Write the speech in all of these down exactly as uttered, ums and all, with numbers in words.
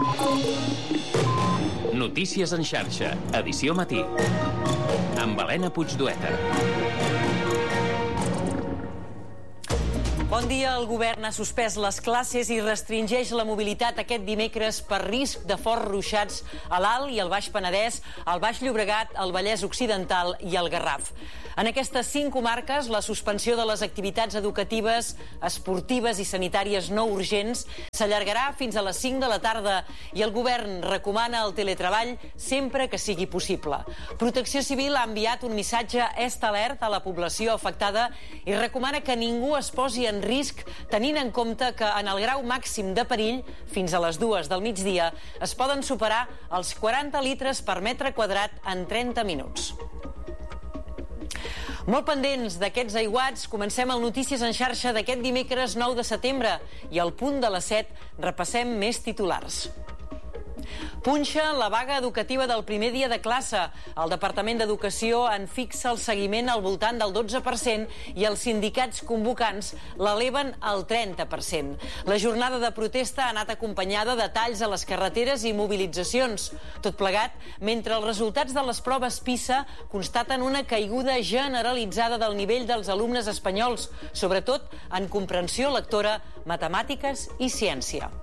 Notícies en xarxa, edició matí. Amb Helena Puigdueta. Bon dia. El govern ha suspès les classes i restringeix la mobilitat aquest dimecres per risc de forts ruixats a l'Alt i el Baix Penedès, al Baix Llobregat, el Vallès Occidental i el Garraf. En aquestes cinc comarques, la suspensió de les activitats educatives, esportives i sanitàries no urgents s'allargarà fins a les cinc de la tarda i el govern recomana el teletreball sempre que sigui possible. Protecció Civil ha enviat un missatge est alert a la població afectada i recomana que ningú es posi en risc, tenint en compte que en el grau màxim de perill, fins a les dues del migdia, es poden superar els quaranta litres per metre quadrat en trenta minuts. Molt pendents d'aquests aiguats, comencem el Notícies en xarxa d'aquest dimecres nou de setembre i al punt de les set repassem més titulars. Punxa la vaga educativa del primer dia de classe. El Departament d'Educació en fixa el seguiment al voltant del dotze per cent i els sindicats convocants l'eleven al trenta per cent. La jornada de protesta ha anat acompanyada de talls a les carreteres i mobilitzacions. Tot plegat, mentre els resultats de les proves PISA constaten una caiguda generalitzada del nivell dels alumnes espanyols, sobretot en comprensió lectora, matemàtiques i ciència.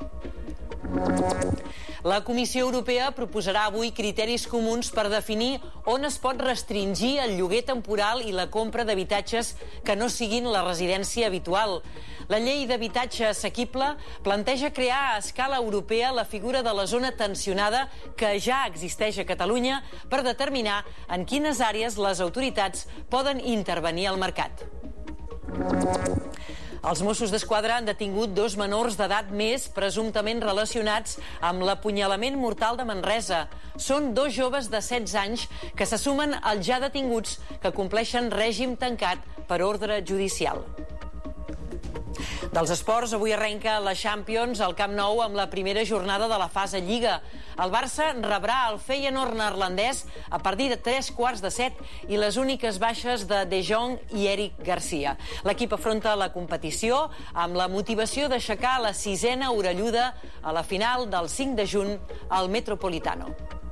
La Comissió Europea proposarà avui criteris comuns per definir on es pot restringir el lloguer temporal i la compra d'habitatges que no siguin la residència habitual. La llei d'habitatge assequible planteja crear a escala europea la figura de la zona tensionada que ja existeix a Catalunya per determinar en quines àrees les autoritats poden intervenir al mercat. Els Mossos d'Esquadra han detingut dos menors d'edat més presumptament relacionats amb l'apunyalament mortal de Manresa. Són dos joves de setze anys que se sumen als ja detinguts que compleixen règim tancat per ordre judicial. Dels esports, avui arrenca la Champions al Camp Nou amb la primera jornada de la fase Lliga. El Barça rebrà el Feyenoord neerlandès a partir de tres quarts de set i les úniques baixes de De Jong i Eric Garcia. L'equip afronta la competició amb la motivació d'aixecar la sisena orelluda a la final del cinc de juny al Metropolitano.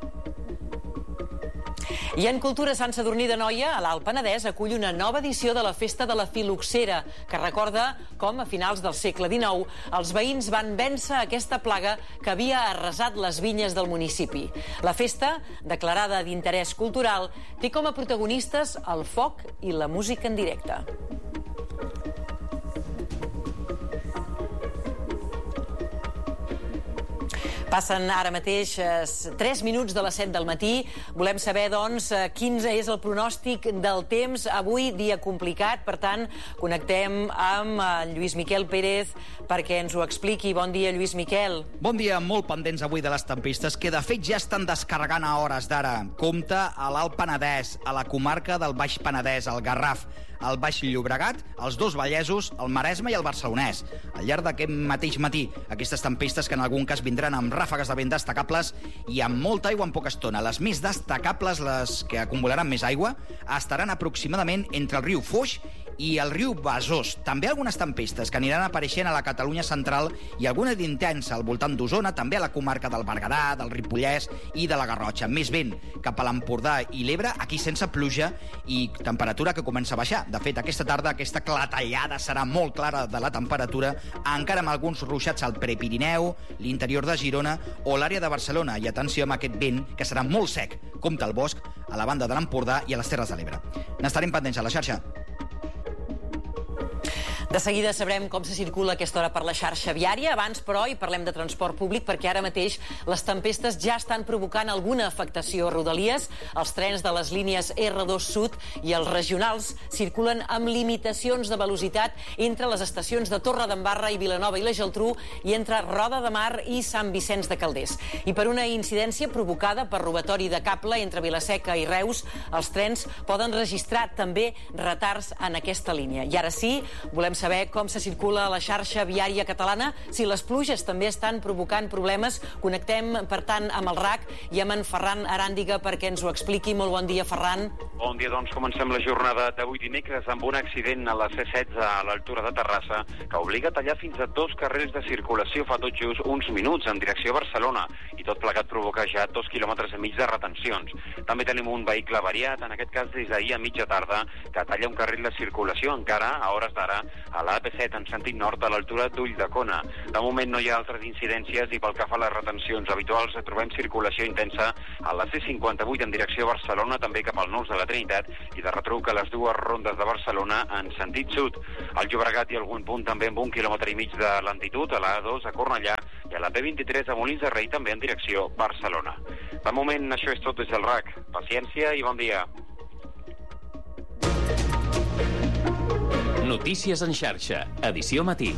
I en Cultura, Sant Sadurní d'Anoia, a l'Alt Penedès, acull una nova edició de la Festa de la Fil·loxera, que recorda com, a finals del segle dinou, els veïns van vèncer aquesta plaga que havia arrasat les vinyes del municipi. La festa, declarada d'interès cultural, té com a protagonistes el foc i la música en directe. Passen ara mateix tres minuts de les set del matí. Volem saber, doncs, quin és el pronòstic del temps. Avui, dia complicat, per tant, connectem amb Lluís Miquel Pérez perquè ens ho expliqui. Bon dia, Lluís Miquel. Bon dia, molt pendents avui de les tempestes, que de fet ja estan descarregant a hores d'ara. Compte a l'Alt Penedès, a la comarca del Baix Penedès, al Garraf, al Baix Llobregat, els dos Vallesos, el Maresme i el Barcelonès. Al llarg d'aquest mateix matí, aquestes tempestes que en algun cas vindran amb ràfegues de vent destacables i amb molta aigua en poca estona. Les més destacables, les que acumularan més aigua, estaran aproximadament entre el riu Foix i el riu Besòs. També algunes tempestes que aniran apareixent a la Catalunya central i alguna d'intensa al voltant d'Osona, també a la comarca del Berguedà, del Ripollès i de la Garrotxa. Més vent cap a l'Empordà i l'Ebre, aquí sense pluja i temperatura que comença a baixar. De fet, aquesta tarda aquesta clatellada serà molt clara de la temperatura, encara amb alguns ruixats al Prepirineu, l'interior de Girona o l'àrea de Barcelona. I atenció amb aquest vent, que serà molt sec. Compte al bosc, a la banda de l'Empordà i a les Terres de l'Ebre. N'estarem pendents a la xarxa. De seguida sabrem com se circula a aquesta hora per la xarxa viària. Abans, però, hi parlem de transport públic perquè ara mateix les tempestes ja estan provocant alguna afectació a Rodalies. Els trens de les línies erre dos Sud i els regionals circulen amb limitacions de velocitat entre les estacions de Torredembarra i Vilanova i la Geltrú i entre Roda de Mar i Sant Vicenç de Calders. I per una incidència provocada per robatori de cable entre Vilaseca i Reus, els trens poden registrar també retards en aquesta línia. I ara sí, volem saber saber com se circula a la xarxa viària catalana, si les pluges també estan provocant problemes. Connectem, per tant, amb el R A C i amb en Ferran Aràndiga perquè ens ho expliqui. Molt bon dia, Ferran. Bon dia, doncs comencem la jornada d'avui dimecres amb un accident a la C setze a l'altura de Terrassa que obliga a tallar fins a dos carrils de circulació fa tot just uns minuts en direcció a Barcelona i tot plegat provoca ja dos quilòmetres i mig de retencions. També tenim un vehicle variat, en aquest cas des d'ahir a mitja tarda, que talla un carril de circulació encara a hores d'ara a la A P set en sentit nord a l'altura d'Ulldecona. De moment no hi ha altres incidències i pel que fa a les retencions habituals trobem circulació intensa a la C cinquanta-vuit en direcció a Barcelona, també cap al nus de la Trinitat i de retruc a les dues rondes de Barcelona en sentit sud. Al Llobregat hi ha algun punt també amb un quilòmetre i mig de lentitud a la A dos a Cornellà i a la P vint-i-tres a Molins de Rei també en direcció a Barcelona. De moment això és tot des del R A C. Paciència i bon dia. Notícies en xarxa, edició matí.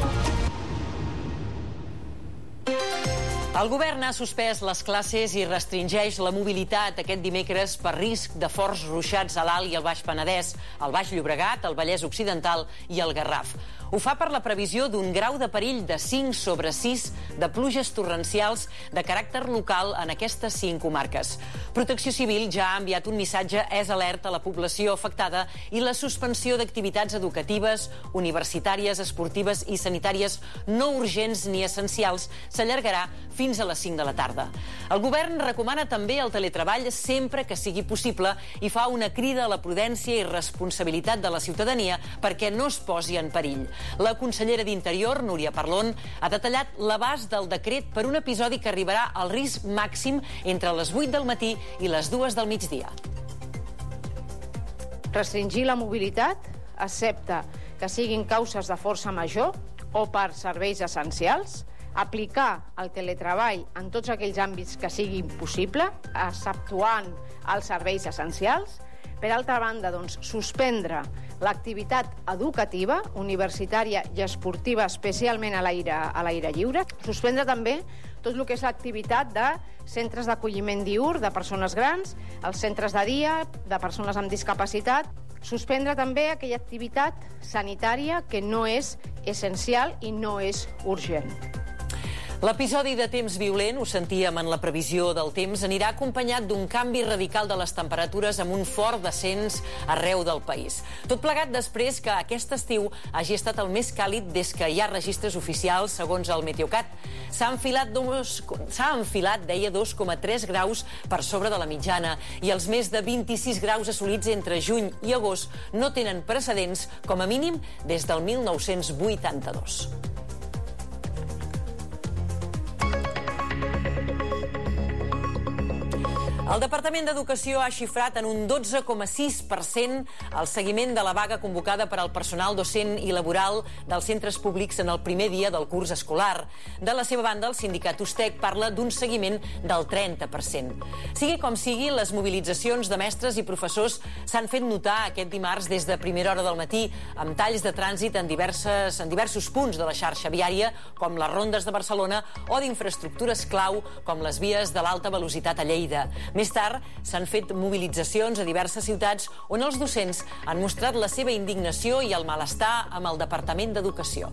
El govern ha suspès les classes i restringeix la mobilitat aquest dimecres per risc de forts ruixats a l'Alt i el Baix Penedès, el Baix Llobregat, el Vallès Occidental i el Garraf. Ho fa per la previsió d'un grau de perill de cinc sobre sis de pluges torrencials de caràcter local en aquestes cinc comarques. Protecció Civil ja ha enviat un missatge és alerta a la població afectada i la suspensió d'activitats educatives, universitàries, esportives i sanitàries no urgents ni essencials s'allargarà fins a les cinc de la tarda. El govern recomana també el teletreball sempre que sigui possible i fa una crida a la prudència i responsabilitat de la ciutadania perquè no es posi en perill. La consellera d'Interior, Núria Parlon, ha detallat l'abast del decret per un episodi que arribarà al risc màxim entre les vuit del matí i les dues del migdia. Restringir la mobilitat, excepte que siguin causes de força major o per serveis essencials, aplicar el teletreball en tots aquells àmbits que siguin possible, exceptuant els serveis essencials. Per altra banda, doncs, suspendre l'activitat educativa, universitària i esportiva, especialment a l'aire a l'aire lliure. Suspendre també tot el que és l'activitat de centres d'acolliment diürn de persones grans, els centres de dia de persones amb discapacitat. Suspendre també aquella activitat sanitària que no és essencial i no és urgent. L'episodi de temps violent, ho sentíem en la previsió del temps, anirà acompanyat d'un canvi radical de les temperatures amb un fort descens arreu del país. Tot plegat després que aquest estiu hagi estat el més càlid des que hi ha registres oficials, segons el Meteocat. S'ha enfilat, dos, s'ha enfilat, deia, dos coma tres graus per sobre de la mitjana i els més de vint-i-sis graus assolits entre juny i agost no tenen precedents, com a mínim, des del mil nou-cents vuitanta-dos. El Departament d'Educació ha xifrat en un dotze coma sis per cent el seguiment de la vaga convocada per al personal docent i laboral dels centres públics en el primer dia del curs escolar. De la seva banda, el sindicat Ustec parla d'un seguiment del trenta per cent. Sigui com sigui, les mobilitzacions de mestres i professors s'han fet notar aquest dimarts des de primera hora del matí, amb talls de trànsit en, diverses, en diversos punts de la xarxa viària, com les rondes de Barcelona, o d'infraestructures clau, com les vies de l'alta velocitat a Lleida. Més tard, s'han fet mobilitzacions a diverses ciutats on els docents han mostrat la seva indignació i el malestar amb el Departament d'Educació.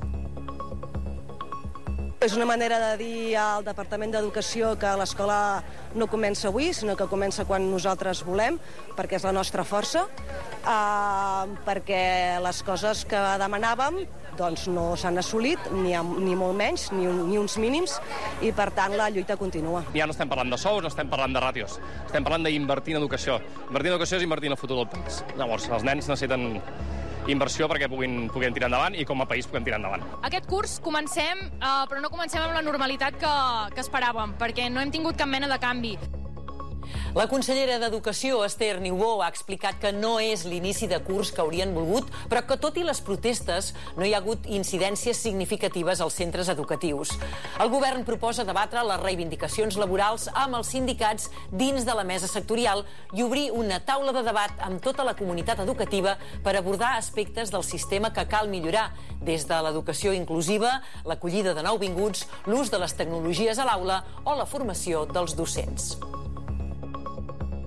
És una manera de dir al Departament d'Educació que l'escola no comença avui, sinó que comença quan nosaltres volem, perquè és la nostra força, eh, perquè les coses que demanàvem doncs no s'han assolit, ni, ni molt menys, ni, un, ni uns mínims, i per tant la lluita continua. Ja no estem parlant de sous, no estem parlant de ràtios, estem parlant d'invertir en educació. Invertir en educació és invertir en el futur del país. Llavors, els nens necessiten inversió perquè puguin, puguin tirar endavant i com a país puguem tirar endavant. Aquest curs comencem, eh, però no comencem amb la normalitat que, que esperàvem, perquè no hem tingut cap mena de canvi. La consellera d'Educació, Esther Niubó, ha explicat que no és l'inici de curs que haurien volgut, però que tot i les protestes no hi ha hagut incidències significatives als centres educatius. El govern proposa debatre les reivindicacions laborals amb els sindicats dins de la mesa sectorial i obrir una taula de debat amb tota la comunitat educativa per abordar aspectes del sistema que cal millorar, des de l'educació inclusiva, l'acollida de nouvinguts, l'ús de les tecnologies a l'aula o la formació dels docents.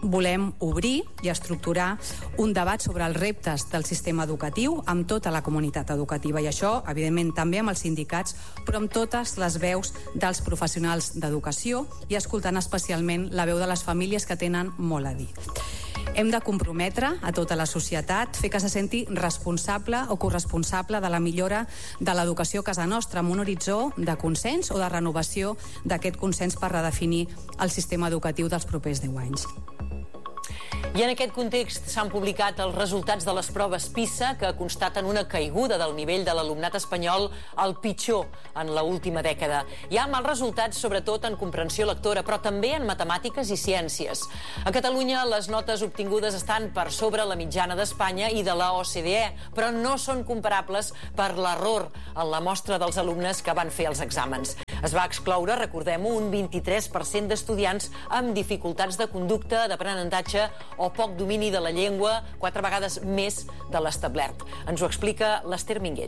volem obrir i estructurar un debat sobre els reptes del sistema educatiu amb tota la comunitat educativa, i això, evidentment, també amb els sindicats, però amb totes les veus dels professionals d'educació i escoltant especialment la veu de les famílies que tenen molt a dir. Hem de comprometre a tota la societat, fer que se senti responsable o corresponsable de la millora de l'educació a casa nostra, amb un horitzó de consens o de renovació d'aquest consens per redefinir el sistema educatiu dels propers deu anys. I en aquest context s'han publicat els resultats de les proves PISA que constaten una caiguda del nivell de l'alumnat espanyol al pitjor en l'última dècada. Hi ha mals resultats, sobretot en comprensió lectora, però també en matemàtiques i ciències. A Catalunya les notes obtingudes estan per sobre la mitjana d'Espanya i de la O C D E, però no són comparables per l'error en la mostra dels alumnes que van fer els exàmens. Es va excloure, recordem-ho, un vint-i-tres per cent d'estudiants amb dificultats de conducta, d'aprenentatge o poc domini de la llengua, quatre vegades més de l'establert. Ens ho explica l'Ester Minguell.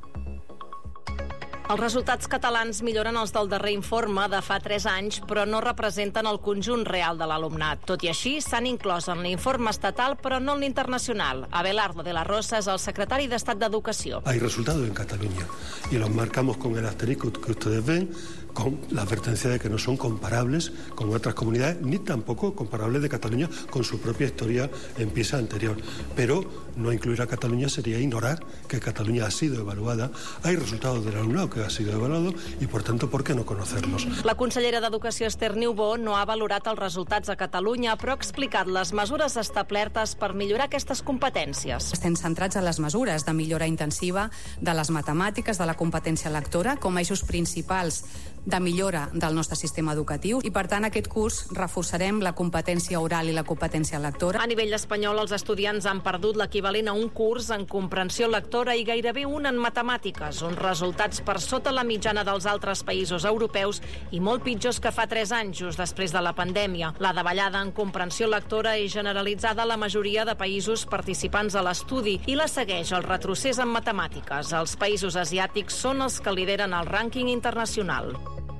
Els resultats catalans milloren els del darrer informe de fa tres anys, però no representen el conjunt real de l'alumnat. Tot i així, s'han inclòs en l'informe estatal, però no en l'internacional. Abelardo de la Rosa és el secretari d'Estat d'Educació. Hay resultados en Cataluña y los marcamos con el asterisco que ustedes ven, con la advertencia de que no son comparables con otras comunidades, ni tampoco comparables de Cataluña con su propia historia en PISA anterior. Pero no incluir a Cataluña sería ignorar que Cataluña ha sido evaluada. Hay resultados del alumnado que ha sido evaluado y, por tanto, ¿por qué no conocerlos? La consellera d'Educació, Esther Niubó, no ha valorat els resultats a Catalunya, però ha explicat les mesures establertes per millorar aquestes competències. Estem centrats en les mesures de millora intensiva de les matemàtiques, de la competència lectora, com a eixos principals de millora del nostre sistema educatiu, i per tant aquest curs reforçarem la competència oral i la competència lectora. A nivell espanyol, els estudiants han perdut l'equivalent a un curs en comprensió lectora i gairebé un en matemàtiques, uns resultats per sota la mitjana dels altres països europeus i molt pitjors que fa tres anys, just després de la pandèmia. La davallada en comprensió lectora és generalitzada a la majoria de països participants a l'estudi i la segueix el retrocés en matemàtiques. Els països asiàtics són els que lideren el rànquing internacional.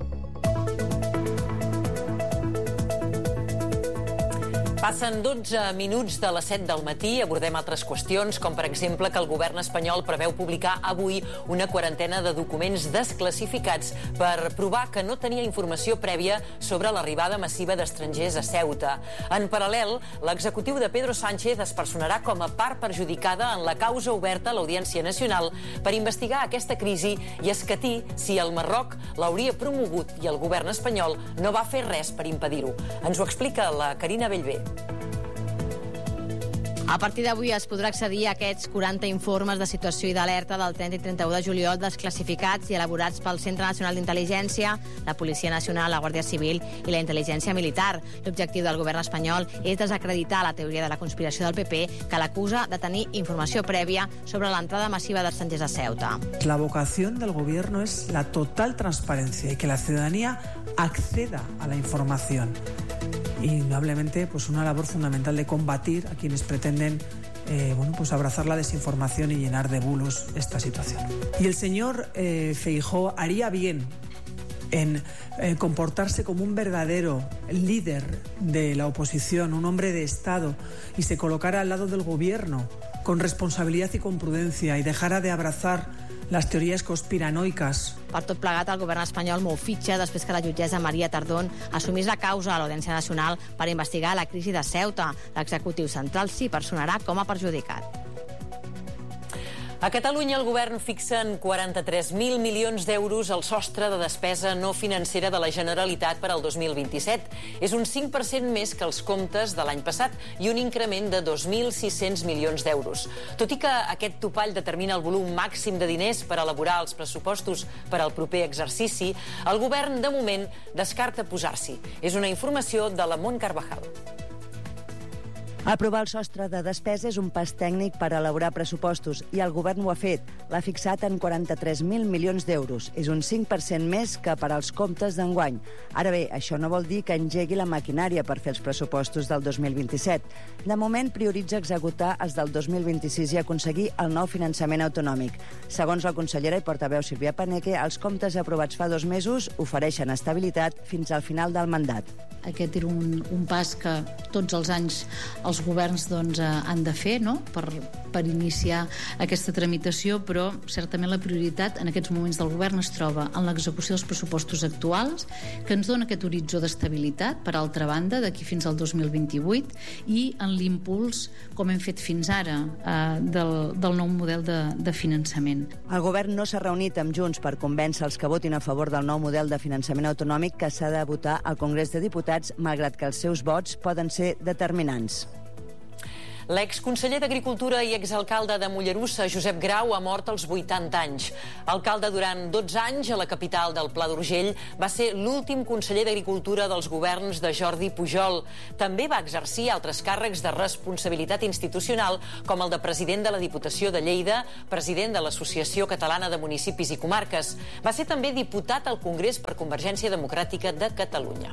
Passen dotze minuts de les set del matí, abordem altres qüestions, com per exemple que el govern espanyol preveu publicar avui una quarantena de documents desclassificats per provar que no tenia informació prèvia sobre l'arribada massiva d'estrangers a Ceuta. En paral·lel, l'executiu de Pedro Sánchez es personarà com a part perjudicada en la causa oberta a l'Audiència Nacional per investigar aquesta crisi i escatir si el Marroc l'hauria promogut i el govern espanyol no va fer res per impedir-ho. Ens ho explica la Carina Bellver. A partir d'avui es podrà accedir a aquests quaranta informes de situació i d'alerta del trenta i trenta-u de juliol desclassificats i elaborats pel Centre Nacional d'Intel·ligència, la Policia Nacional, la Guàrdia Civil i la Intel·ligència Militar. L'objectiu del govern espanyol és desacreditar la teoria de la conspiració del P P, que l'acusa de tenir informació prèvia sobre l'entrada massiva d'estrangers a Ceuta. La vocación del gobierno es la total transparencia y que la ciudadanía acceda a la información. Y indudablemente pues una labor fundamental de combatir a quienes pretenden eh, bueno, pues abrazar la desinformación y llenar de bulos esta situación. Y el señor eh, Feijóo haría bien en eh, comportarse como un verdadero líder de la oposición, un hombre de Estado, y se colocara al lado del gobierno con responsabilidad y con prudencia y dejara de abrazar les teories conspiranoiques. Per tot plegat, el govern espanyol mou fitxa després que la jutgessa Maria Tardón assumís la causa a l'Audiència Nacional per investigar la crisi de Ceuta. L'executiu central s'hi personarà com a perjudicat. A Catalunya el govern fixa en quaranta-tres mil milions d'euros el sostre de despesa no financera de la Generalitat per al dos mil vint-i-set. És un cinc per cent més que els comptes de l'any passat i un increment de dos mil sis-cents milions d'euros. Tot i que aquest topall determina el volum màxim de diners per elaborar els pressupostos per al proper exercici, el govern, de moment, descarta posar-s'hi. És una informació de la Mont Carvajal. Aprovar el sostre de despesa és un pas tècnic per elaborar pressupostos i el govern ho ha fet. L'ha fixat en quaranta-tres mil milions d'euros. És un cinc per cent més que per als comptes d'enguany. Ara bé, això no vol dir que engegui la maquinària per fer els pressupostos del dos mil vint-i-set. De moment prioritza executar els del dos mil vint-i-sis i aconseguir el nou finançament autonòmic. Segons la consellera i portaveu Sílvia Paneque, els comptes aprovats fa dos mesos ofereixen estabilitat fins al final del mandat. aquest era un, un pas que tots els anys els governs doncs, han de fer, no?, per, per iniciar aquesta tramitació, però certament la prioritat en aquests moments del govern es troba en l'execució dels pressupostos actuals, que ens dona aquest horitzó d'estabilitat, per altra banda, d'aquí fins al dos mil vint-i-vuit, i en l'impuls, com hem fet fins ara, eh, del, del nou model de, de finançament. El govern no s'ha reunit amb Junts per convèncer els que votin a favor del nou model de finançament autonòmic que s'ha de votar al Congrés de Diputats, malgrat que els seus vots poden ser determinants. L'exconseller d'Agricultura i exalcalde de Mollerussa, Josep Grau, ha mort als vuitanta anys. Alcalde durant dotze anys a la capital del Pla d'Urgell, va ser l'últim conseller d'Agricultura dels governs de Jordi Pujol. També va exercir altres càrrecs de responsabilitat institucional, com el de president de la Diputació de Lleida, president de l'Associació Catalana de Municipis i Comarques. Va ser també diputat al Congrés per Convergència Democràtica de Catalunya.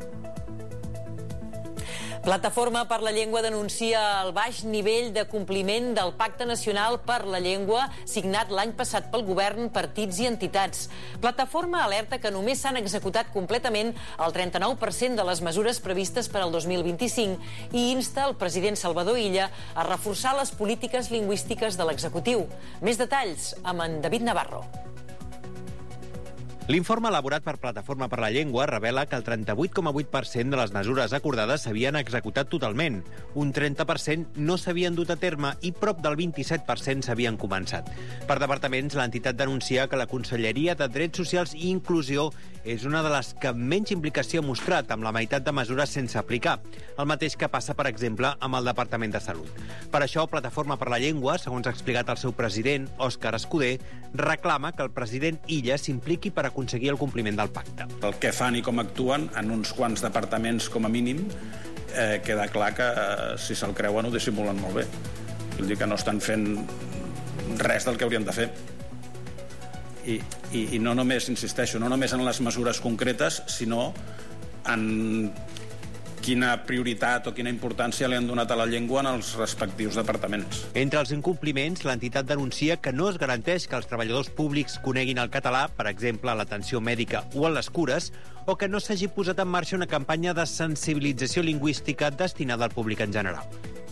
Plataforma per la Llengua denuncia el baix nivell de compliment del Pacte Nacional per la Llengua signat l'any passat pel govern, partits i entitats. Plataforma alerta que només s'han executat completament el trenta-nou per cent de les mesures previstes per al dos mil vint-i-cinc i insta el president Salvador Illa a reforçar les polítiques lingüístiques de l'executiu. Més detalls amb en David Navarro. L'informe elaborat per Plataforma per la Llengua revela que el trenta-vuit coma vuit per cent de les mesures acordades s'havien executat totalment, un trenta per cent no s'havien dut a terme i prop del vint-i-set per cent s'havien començat. Per departaments, l'entitat denuncia que la Conselleria de Drets Socials i Inclusió és una de les que menys implicació ha mostrat, amb la meitat de mesures sense aplicar, el mateix que passa, per exemple, amb el Departament de Salut. Per això, Plataforma per la Llengua, segons ha explicat el seu president, Òscar Escudé, reclama que el president Illa s'impliqui per aconseguir el compliment del pacte. El que fan i com actuen en uns quants departaments com a mínim eh, queda clar que eh, si se'l creuen ho dissimulen molt bé. Vull dir que no estan fent res del que haurien de fer. I, i, i no només, insisteixo, no només en les mesures concretes, sinó en quina prioritat o quina importància li han donat a la llengua en els respectius departaments. Entre els incompliments, l'entitat denuncia que no es garanteix que els treballadors públics coneguin el català, per exemple, a l'atenció mèdica o a les cures, o que no s'hagi posat en marxa una campanya de sensibilització lingüística destinada al públic en general.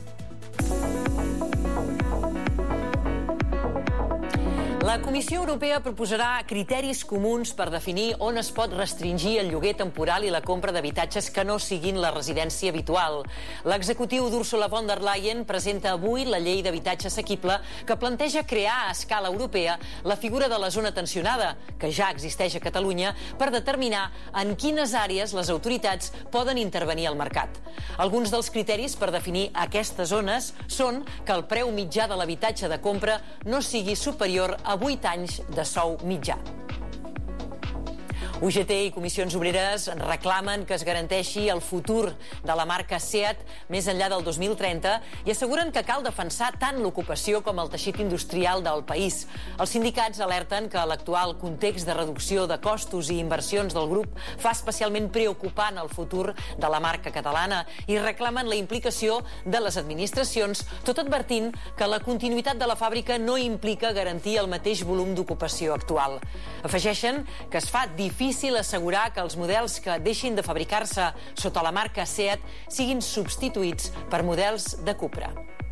La Comissió Europea proposarà criteris comuns per definir on es pot restringir el lloguer temporal i la compra d'habitatges que no siguin la residència habitual. L'executiu d'Ursula von der Leyen presenta avui la llei d'habitatge assequible que planteja crear a escala europea la figura de la zona tensionada, que ja existeix a Catalunya, per determinar en quines àrees les autoritats poden intervenir al mercat. Alguns dels criteris per definir aquestes zones són que el preu mitjà de l'habitatge de compra no sigui superior a vuit anys de sou mitjà. U G T i Comissions Obreres reclamen que es garanteixi el futur de la marca SEAT més enllà del dos mil trenta i asseguren que cal defensar tant l'ocupació com el teixit industrial del país. Els sindicats alerten que l'actual context de reducció de costos i inversions del grup fa especialment preocupant el futur de la marca catalana i reclamen la implicació de les administracions, tot advertint que la continuïtat de la fàbrica no implica garantir el mateix volum d'ocupació actual. Afegeixen que es fa difícil difícil assegurar que els models que deixin de fabricar-se sota la marca SEAT siguin substituïts per models de Cupra.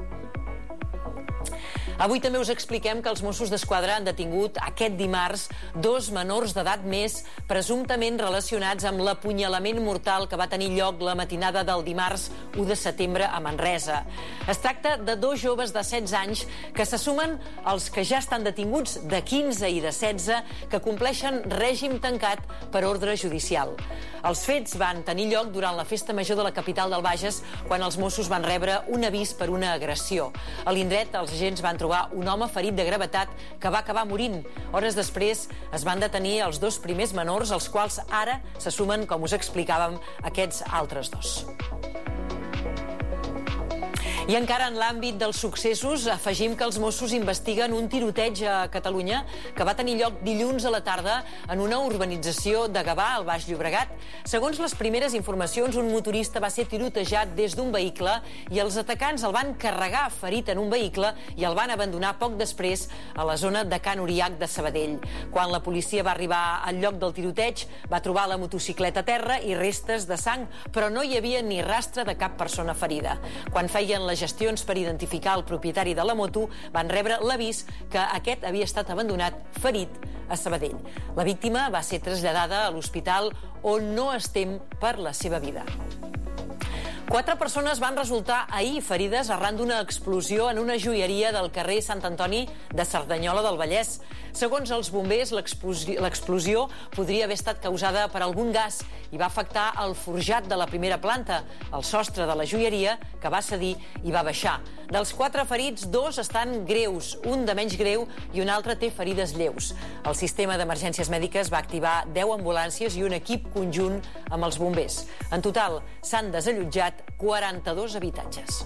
Avui també us expliquem que els Mossos d'Esquadra han detingut aquest dimarts dos menors d'edat més presumptament relacionats amb l'apunyalament mortal que va tenir lloc la matinada del dimarts u de setembre a Manresa. Es tracta de dos joves de setze anys que se sumen als que ja estan detinguts de quinze i de setze que compleixen règim tancat per ordre judicial. Els fets van tenir lloc durant la festa major de la capital del Bages quan els Mossos van rebre un avís per una agressió. A l'indret, els agents van trobar un home ferit de gravetat que va acabar morint. Hores després es van detenir els dos primers menors, els quals ara se sumen, com us explicàvem, aquests altres dos. I encara en l'àmbit dels successos, afegim que els Mossos investiguen un tiroteig a Catalunya que va tenir lloc dilluns a la tarda en una urbanització de Gavà, al Baix Llobregat. Segons les primeres informacions, un motorista va ser tirotejat des d'un vehicle i els atacants el van carregar ferit en un vehicle i el van abandonar poc després a la zona de Can Uriac de Sabadell. Quan la policia va arribar al lloc del tiroteig, va trobar la motocicleta a terra i restes de sang, però no hi havia ni rastre de cap persona ferida. Quan feien les gestions per identificar el propietari de la moto, van rebre l'avís que aquest havia estat abandonat ferit a Sabadell. La víctima va ser traslladada a l'hospital on no es tem per la seva vida. Quatre persones van resultar ahir ferides arran d'una explosió en una joieria del carrer Sant Antoni de Cerdanyola del Vallès. Segons els bombers, l'explosió podria haver estat causada per algun gas i va afectar el forjat de la primera planta, el sostre de la joieria, que va cedir i va baixar. Dels quatre ferits, dos estan greus, un de menys greu i un altre té ferides lleus. El sistema d'emergències mèdiques va activar deu ambulàncies i un equip conjunt amb els bombers. En total, s'han desallotjat quaranta-dos habitatges.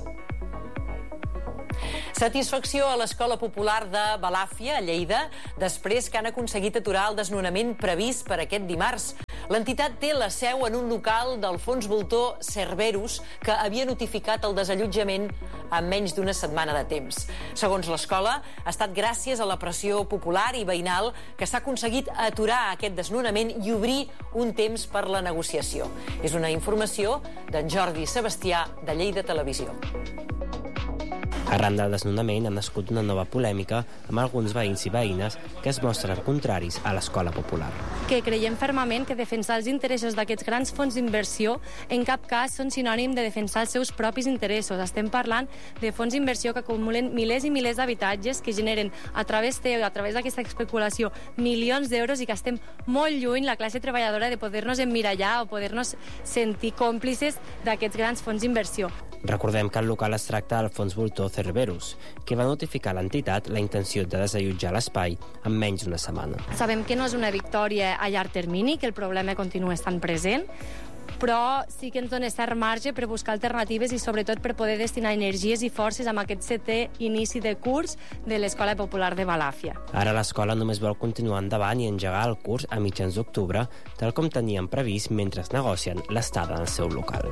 Satisfacció a l'Escola Popular de Balàfia, a Lleida, després que han aconseguit aturar el desnonament previst per aquest dimarts. L'entitat té la seu en un local del fons voltor Cerberus, que havia notificat el desallotjament en menys d'una setmana de temps. Segons l'escola, ha estat gràcies a la pressió popular i veïnal que s'ha aconseguit aturar aquest desnonament i obrir un temps per la negociació. És una informació d'en Jordi Sebastià, de Lleida Televisió. Arran del desnonament ha nascut una nova polèmica amb alguns veïns i veïnes que es mostren contraris a l'Escola Popular. Que creiem fermament que defensar els interessos d'aquests grans fons d'inversió en cap cas són sinònim de defensar els seus propis interessos. Estem parlant de fons d'inversió que acumulen milers i milers d'habitatges que generen a través de, a través d'aquesta especulació milions d'euros i que estem molt lluny, la classe treballadora, de poder-nos emmirallar o poder-nos sentir còmplices d'aquests grans fons d'inversió. Recordem que el local es tracta del fons voltor Cerberus, que va notificar a l'entitat la intenció de desallotjar l'espai en menys d'una setmana. Sabem que no és una victòria a llarg termini, que el problema continua estant present, però sí que ens dona cert marge per buscar alternatives i sobretot per poder destinar energies i forces amb aquest setè inici de curs de l'Escola Popular de Balàfia. Ara l'escola només vol continuar endavant i engegar el curs a mitjans d'octubre, tal com tenien previst mentre es negocien l'estada en el seu local.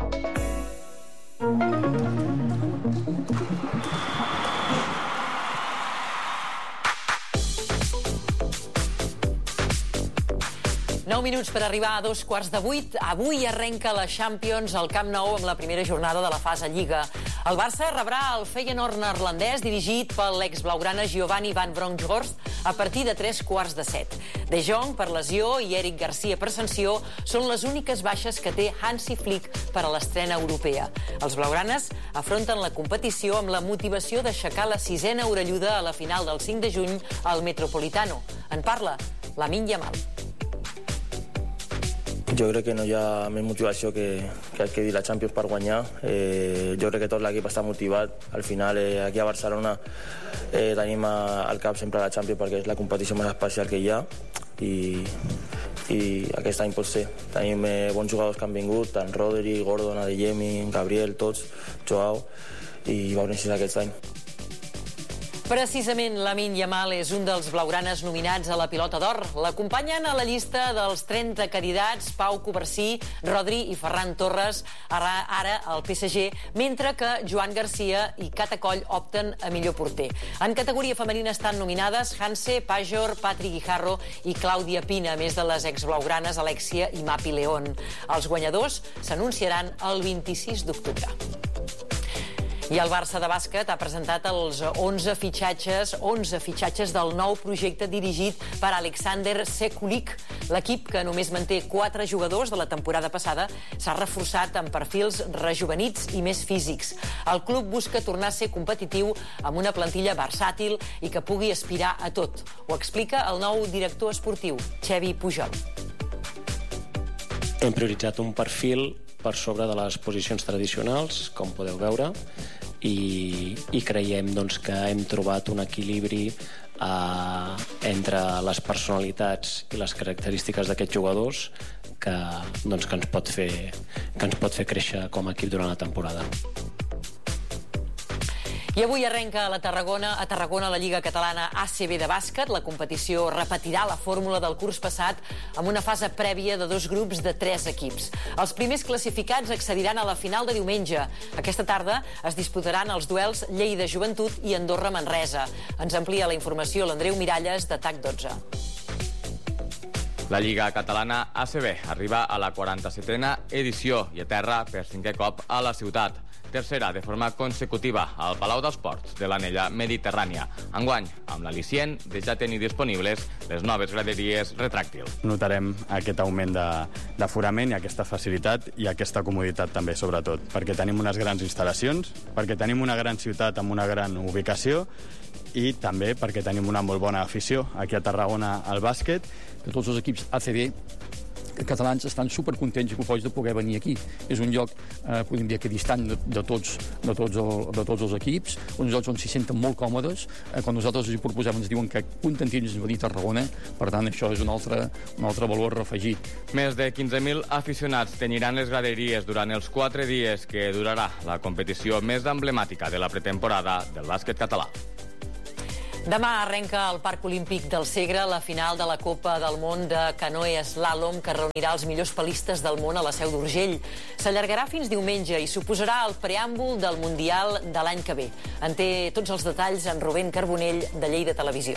Nou minuts per arribar a dos quarts de vuit. Avui arrenca la Champions al Camp Nou amb la primera jornada de la fase Lliga. El Barça rebrà el Feyenoord neerlandès dirigit pel ex-blaugrana Giovanni van Bronckhorst a partir de tres quarts de set. De Jong per lesió i Eric Garcia per sanció són les úniques baixes que té Hansi Flick per a l'estrena europea. Els blaugranes afronten la competició amb la motivació d'aixecar la sisena orelluda a la final del cinc de juny al Metropolitano. En parla Lamine Yamal. Jo crec que no hi ha més motivació que, que el que dir la Champions per guanyar. Eh, jo crec que tot l'equip està motivat. Al final, eh, aquí a Barcelona eh, tenim al cap sempre la Champions perquè és la competició més especial que hi ha i, i aquest any pot ser. Tenim eh, bons jugadors que han vingut, tant Rodri, Gordon, Adeyemi, Gabriel, tots, Joao, i veurem si és aquest any. Precisament Lamine Yamal és un dels blaugranes nominats a la Pilota d'Or. L'acompanyen a la llista dels trenta candidats Pau Covarsí, Rodri i Ferran Torres, ara, ara al P S G, mentre que Joan Garcia i Cata Coll opten a millor porter. En categoria femenina estan nominades Hanse, Pajor, Patrick Guijarro i Clàudia Pina, a més de les exblaugranes Alexia i Mapi León. Els guanyadors s'anunciaran el vint-i-sis d'octubre. I el Barça de bàsquet ha presentat els onze fitxatges, onze fitxatges del nou projecte dirigit per Alexander Sekulic. L'equip, que només manté quatre jugadors de la temporada passada, s'ha reforçat amb perfils rejuvenits i més físics. El club busca tornar a ser competitiu amb una plantilla versàtil i que pugui aspirar a tot. Ho explica el nou director esportiu, Xevi Pujol. Hem prioritzat un perfil per sobre de les posicions tradicionals, com podeu veure, i, i creiem doncs, que hem trobat un equilibri eh, entre les personalitats i les característiques d'aquests jugadors que, doncs, que, ens pot fer, que ens pot fer créixer com a equip durant la temporada. I avui arrenca a la Tarragona, a Tarragona la Lliga Catalana A C B de bàsquet. La competició repetirà la fórmula del curs passat amb una fase prèvia de dos grups de tres equips. Els primers classificats accediran a la final de diumenge. Aquesta tarda es disputaran els duels Lleida Joventut i Andorra Manresa. Ens amplia la informació l'Andreu Miralles de T A C dotze. La Lliga Catalana A C B arriba a la quaranta-setena edició i aterra per cinquè cop a la ciutat. Tercera de forma consecutiva al Palau dels Ports de l'Anella Mediterrània. Enguany, amb l'al·licient de ja tenir disponibles les noves graderies retràctil. Notarem aquest augment d'aforament i aquesta facilitat i aquesta comoditat també, sobretot, perquè tenim unes grans instal·lacions, perquè tenim una gran ciutat amb una gran ubicació i també perquè tenim una molt bona afició aquí a Tarragona al bàsquet. Que tots els equips A C B catalans estan supercontents i cofois de poder venir aquí. És un lloc, eh, podem dir que distant de, de, tots, de, tots el, de tots els equips, uns llocs on s'hi senten molt còmodes. Eh, quan nosaltres els hi proposem ens diuen que contentins de venir a Tarragona, per tant això és un altre, un altre valor afegit. Més de quinze mil aficionats tenyiran les graderies durant els quatre dies que durarà la competició més emblemàtica de la pretemporada del bàsquet català. Demà arrenca al Parc Olímpic del Segre la final de la Copa del Món de canoe eslàlom que reunirà els millors palistes del món a la Seu d'Urgell. S'allargarà fins diumenge i suposarà el preàmbul del Mundial de l'any que ve. En té tots els detalls en Rubén Carbonell, de Lleida Televisió.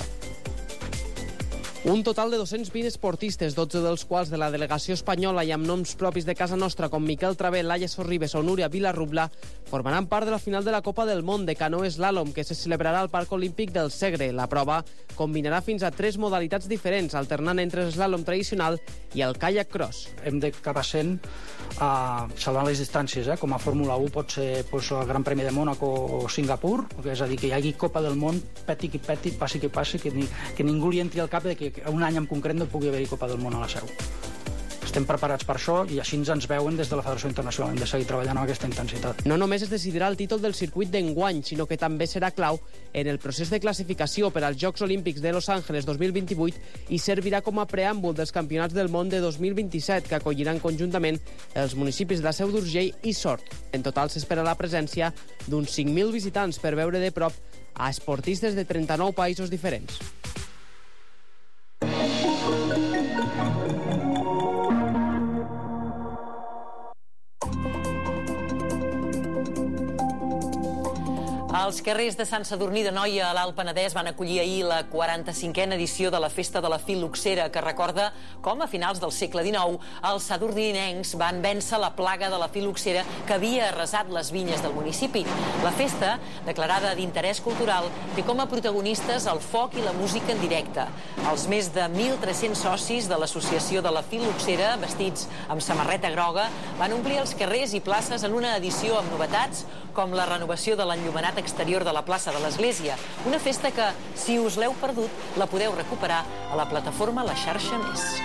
Un total de dos-cents vint esportistes, dotze dels quals de la delegació espanyola i amb noms propis de casa nostra com Miquel Travé, Laia Sorribes o Núria Vilarrubla, formaran part de la final de la Copa del Món de canoe eslàlom que se celebrarà al Parc Olímpic del Segre. La prova combinarà fins a tres modalitats diferents, alternant entre l'eslàlom tradicional i el kayak cross. Hem d'acabar sent uh, salvant les distàncies, eh? Com a Fórmula u pot ser pues, el Gran Premi de Mònaco o Singapur, és a dir, que hi hagi Copa del Món, peti qui peti, passi qui passi, que, ni, que ningú li entri al cap de que un any en concret no pugui haver-hi Copa del Món a la Seu. Estem preparats per això i així ens veuen des de la Federació Internacional. Hem de seguir treballant amb aquesta intensitat. No només es decidirà el títol del circuit d'enguany, sinó que també serà clau en el procés de classificació per als Jocs Olímpics de Los Angeles dos mil vint-i-vuit i servirà com a preàmbul dels Campionats del Món de dos mil vint-i-set, que acolliran conjuntament els municipis de la Seu d'Urgell i Sort. En total s'espera la presència d'uns cinc mil visitants per veure de prop a esportistes de trenta-nou països diferents. Els carrers de Sant Sadurní d'Anoia a l'Alt Penedès van acollir ahir la quaranta-cinquena edició de la Festa de la Fil·loxera, que recorda com a finals del segle dinou els sadurninencs van vèncer la plaga de la fil·loxera que havia arrasat les vinyes del municipi. La festa, declarada d'interès cultural, té com a protagonistes el foc i la música en directe. Els més de mil tres-cents socis de l'Associació de la Fil·loxera, vestits amb samarreta groga, van omplir els carrers i places en una edició amb novetats com la renovació de l'enllumenat exterior de la plaça de l'Església. Una festa que, si us l'heu perdut, la podeu recuperar a la plataforma La Xarxa Més.